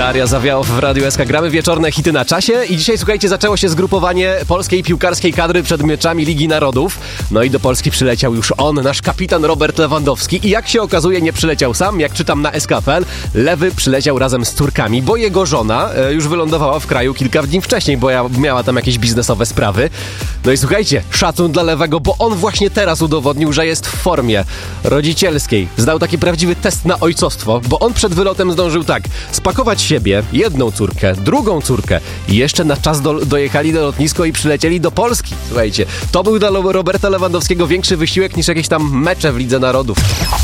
Daria Zawiałow w Radiu SK. Gramy wieczorne hity na czasie i dzisiaj, słuchajcie, zaczęło się zgrupowanie polskiej piłkarskiej kadry przed meczami Ligi Narodów. No i do Polski przyleciał już on, nasz kapitan Robert Lewandowski. I jak się okazuje, nie przyleciał sam, jak czytam na SK.pl, Lewy przyleciał razem z Turkami, bo jego żona już wylądowała w kraju kilka dni wcześniej, bo miała tam jakieś biznesowe sprawy. No i słuchajcie, szacun dla Lewego, bo on właśnie teraz udowodnił, że jest w formie rodzicielskiej. Zdał taki prawdziwy test na ojcostwo, bo on przed wylotem zdążył tak spakować siebie, jedną córkę, drugą córkę i jeszcze na czas dojechali do lotniska i przylecieli do Polski. Słuchajcie, to był dla Roberta Lewandowskiego większy wysiłek niż jakieś tam mecze w Lidze Narodów.